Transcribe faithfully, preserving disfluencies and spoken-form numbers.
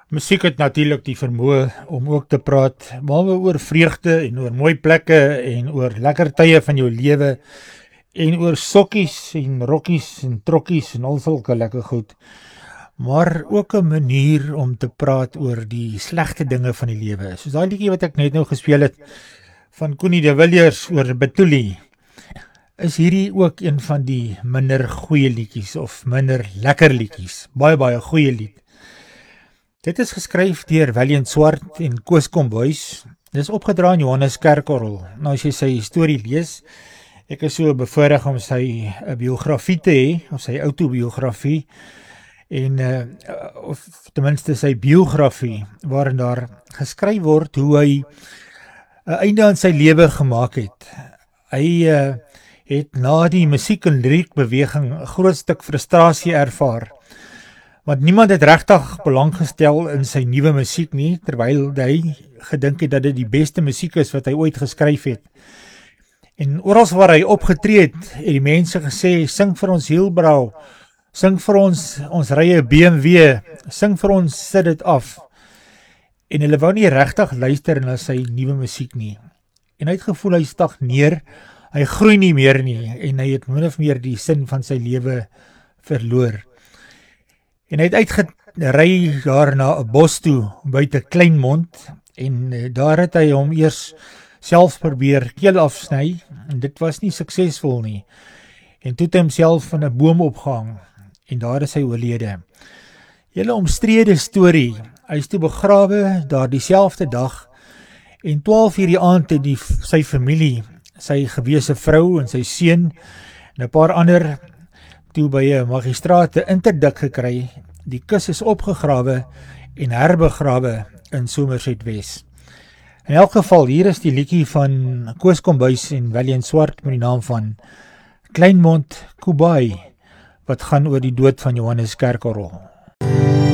Musiek het natuurlik die vermoë om ook te praat, behalwe oor vreugde en oor mooi plekke en oor lekker tye van jou lewe en oor sokkies en rokkies en trokkies en al sulke lekker goed, maar ook 'n manier om te praat oor die slegte dinge van die lewe. Soos daai liedjie wat ek net nou gespeel het van Connie de Villiers oor Betulie, is hierdie ook een van die minder goeie liedjies of minder lekker liedjies. Baie baie goeie lied. Dit is geskryf deur Valiant Swart en Koos Kombuis. Dit is opgedra in Johannes Kerkorrel. Nou as jy sy storie lees, ek is so bevoorreg om sy uh, biografie te hê, of sy autobiografie, en uh, of ten minste sy biografie, waarin daar geskryf word hoe hy 'n einde aan sy lewe gemaak het. Hy uh, het na die musiek en lyriek beweging 'n groot stuk frustrasie ervaar, want niemand het regtig belang gestel in sy nuwe musiek nie, terwyl hy gedink het dat dit die beste musiek is wat hy ooit geskryf het. En oral waar hy opgetree het, het die mense gesê, sing vir ons Hielbrau, sing vir ons, ons ry 'n B M W, sing vir ons Sit dit af. En hulle wou nie regtig luister na sy nuwe musiek nie. En hy het gevoel hy stagneer, hy groei nie meer nie, en hy het min of meer die sin van sy lewe verloor. En hy het uitgery daar na 'n bos toe, buite Kleinmond, en daar het hy hom eers self probeer keel afsny, en dit was nie suksesvol nie. En toe het hy homself van 'n boom opgehang, en daar is hy oorlede. Hele omstrede storie, hy is toe begrawe daar dieselfde dag, en twaalf uur die aand het die, sy familie, sy gewese vrou en sy seun, en 'n paar ander, toe by 'n magistraat 'n interdik gekry, die kus is opgegrawe en herbegrawe in Somerset Wes. In elk geval, hier is die liedjie van Koos Kombuis en Valiant Swart met die naam van Kleinmond Kubai, wat gaan oor die dood van Johannes Kerkorrel.